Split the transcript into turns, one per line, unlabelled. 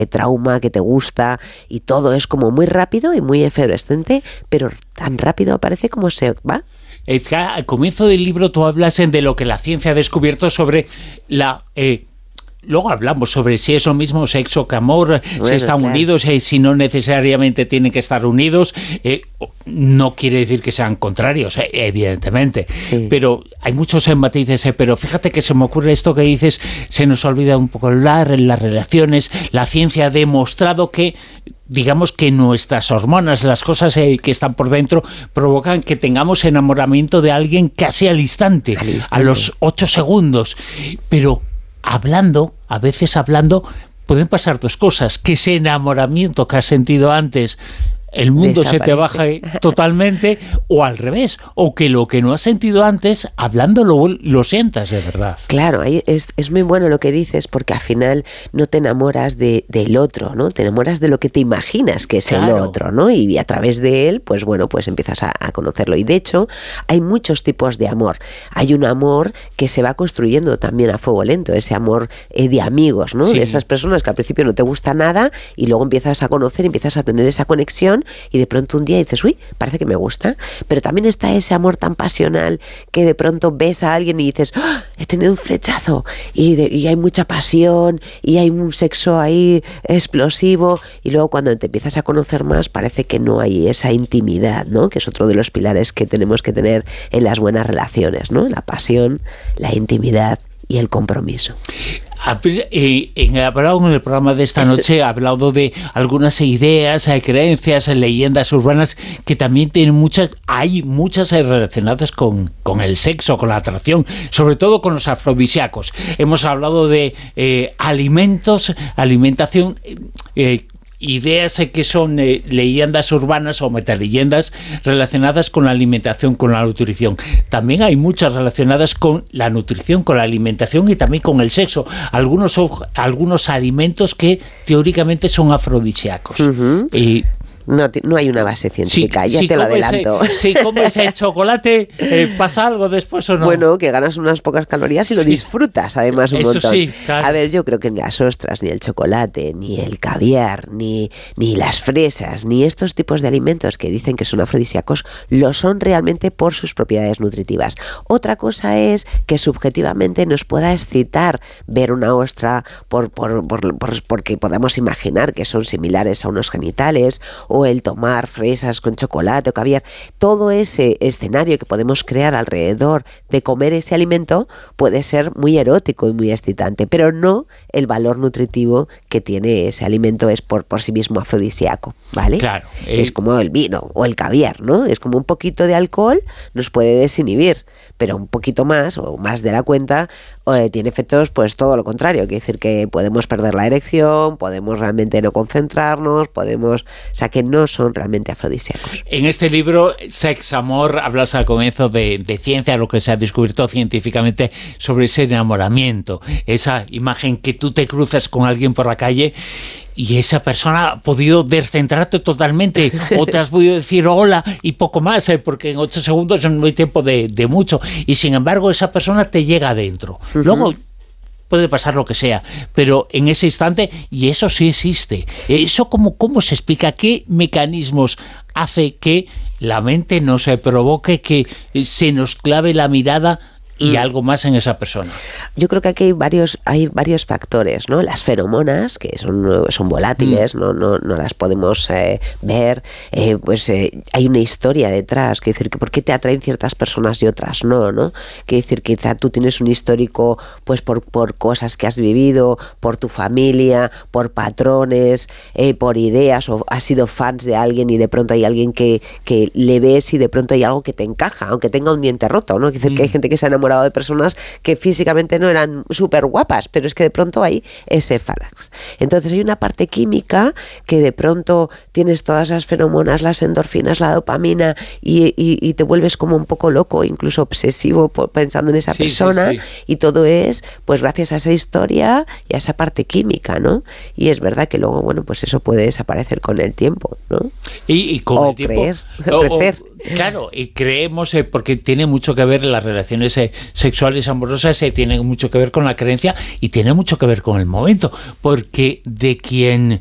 trauma, que te gusta, y todo es como muy rápido y muy efervescente, pero tan rápido aparece como se va.
Al comienzo del libro tú hablas de lo que la ciencia ha descubierto sobre la... Luego hablamos sobre si es lo mismo sexo que amor, si están unidos, si no necesariamente tienen que estar unidos. No quiere decir que sean contrarios, evidentemente. Sí. Pero hay muchos matices. Pero fíjate que se me ocurre esto que dices, se nos olvida un poco las relaciones. La ciencia ha demostrado que, digamos que nuestras hormonas, las cosas que están por dentro, provocan que tengamos enamoramiento de alguien casi al instante, a los 8 segundos. Pero a veces hablando, pueden pasar dos cosas: que ese enamoramiento que has sentido antes, el mundo se te baja totalmente, o al revés, o que lo que no has sentido antes, hablando lo sientas de verdad.
Claro, ahí es muy bueno lo que dices, porque al final no te enamoras del otro, ¿no? Te enamoras de lo que te imaginas que es el otro, ¿no? Y a través de él, pues bueno, pues empiezas a conocerlo. Y de hecho, hay muchos tipos de amor. Hay un amor que se va construyendo también a fuego lento, ese amor de amigos, ¿no? Sí. De esas personas que al principio no te gusta nada y luego empiezas a conocer, empiezas a tener esa conexión, y de pronto un día dices, uy, parece que me gusta. Pero también está ese amor tan pasional que de pronto ves a alguien y dices, ¡oh! He tenido un flechazo, y hay mucha pasión y hay un sexo ahí explosivo, y luego cuando te empiezas a conocer más parece que no hay esa intimidad, ¿no? Que es otro de los pilares que tenemos que tener en las buenas relaciones, ¿no? La pasión, la intimidad y el compromiso.
He hablado en el programa de esta noche, he hablado de algunas ideas, creencias, leyendas urbanas que también tienen hay muchas relacionadas con el sexo, con la atracción, sobre todo con los afrodisíacos. Hemos hablado de alimentos, alimentación, ideas que son leyendas urbanas o metaleyendas relacionadas con la alimentación, con la nutrición. También hay muchas relacionadas con la nutrición, con la alimentación y también con el sexo. Algunos alimentos que teóricamente son afrodisíacos. Uh-huh.
No hay una base científica, ya te lo adelanto.
Si comes el chocolate, ¿pasa algo después o no?
Bueno, que ganas unas pocas calorías y lo disfrutas además un montón.
Sí, claro.
A ver, yo creo que ni las ostras, ni el chocolate, ni el caviar, ni las fresas, ni estos tipos de alimentos que dicen que son afrodisíacos, lo son realmente por sus propiedades nutritivas. Otra cosa es que subjetivamente nos pueda excitar ver una ostra porque podamos imaginar que son similares a unos genitales, o el tomar fresas con chocolate o caviar. Todo ese escenario que podemos crear alrededor de comer ese alimento puede ser muy erótico y muy excitante, pero no el valor nutritivo que tiene ese alimento es por sí mismo afrodisíaco, ¿vale?
Claro.
Es como el vino o el caviar, ¿no? Es como un poquito de alcohol nos puede desinhibir, pero un poquito más o más de la cuenta tiene efectos pues todo lo contrario, quiere decir que podemos perder la erección, podemos realmente no concentrarnos, o sea que no son realmente afrodisíacos.
En este libro, Sex, Amor, hablas al comienzo de ciencia, lo que se ha descubierto científicamente sobre ese enamoramiento, esa imagen que tú te cruzas con alguien por la calle y esa persona ha podido descentrarte totalmente, o te has podido decir hola y poco más, porque en 8 segundos no hay tiempo de mucho, y sin embargo esa persona te llega adentro. Uh-huh. Luego puede pasar lo que sea, pero en ese instante, y eso sí existe. ¿Eso cómo se explica? ¿Qué mecanismos hace que la mente no se provoque, que se nos clave la mirada y algo más en esa persona?
Yo creo que aquí hay varios factores, ¿no? Las feromonas, que son volátiles, no las podemos ver, hay una historia detrás, quiere decir que por qué te atraen ciertas personas y otras no, quiere decir que quizá tú tienes un histórico pues por cosas que has vivido, por tu familia, por patrones, por ideas, o has sido fans de alguien y de pronto hay alguien que le ves y de pronto hay algo que te encaja, aunque tenga un diente roto, ¿no? Quiere decir que hay gente que se ha enamorado de personas que físicamente no eran súper guapas, pero es que de pronto hay ese falax. Entonces hay una parte química que de pronto tienes todas las feromonas, las endorfinas, la dopamina y te vuelves como un poco loco, incluso obsesivo pensando en esa persona, y todo es pues gracias a esa historia y a esa parte química, ¿no? Y es verdad que luego, bueno, pues eso puede desaparecer con el tiempo, ¿no?
Y con el tiempo
crecer.
Claro, y creemos, porque tiene mucho que ver las relaciones sexuales amorosas, tiene mucho que ver con la creencia y tiene mucho que ver con el momento, porque de quien